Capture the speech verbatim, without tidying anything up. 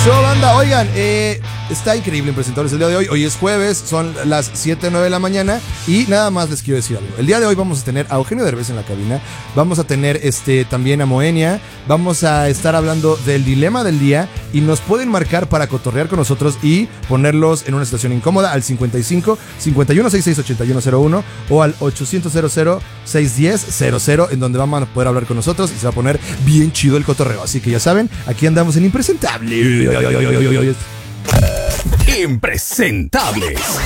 show, banda. Oigan, eh, está increíble Impresentables el día de hoy. Hoy es jueves, son las siete nueve de la mañana. Y nada más les quiero decir algo. El día de hoy vamos a tener a Eugenio Derbez en la cabina. Vamos a tener este, también a Moenia. Vamos a estar hablando del dilema del día. Y nos pueden marcar para cotorrear con nosotros y ponerlos en una situación incómoda al cincuenta y cinco, cincuenta y uno, sesenta y seis, ochenta y uno cero uno o al ochocientos, cero cero, seiscientos diez, cero cero, en donde van a poder hablar con nosotros y se va a poner bien chido el cotorreo. Así que ya saben, aquí andamos en Impresentables. Impresentables.